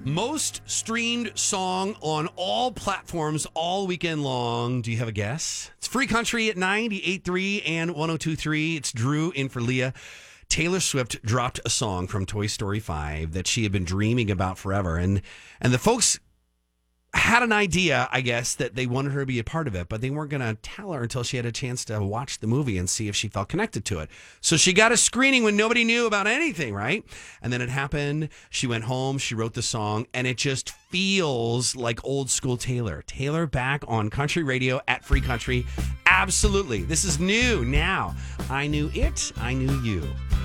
Most streamed song on all platforms all weekend long. Do you have a guess? It's Free Country at 98.3 and 102.3. It's Drew in for Leah. Taylor Swift dropped a song from Toy Story 5 that she had been dreaming about forever. And the folks had an idea, I guess, that they wanted her to be a part of it, but they weren't going to tell her until she had a chance to watch the movie and see if she felt connected to it. So she got a screening when nobody knew about anything, right? And then it happened. She went home, she wrote the song, and it just feels like old school Taylor. Taylor back on country radio at Free Country. Absolutely. This is new now. I knew it. I knew you.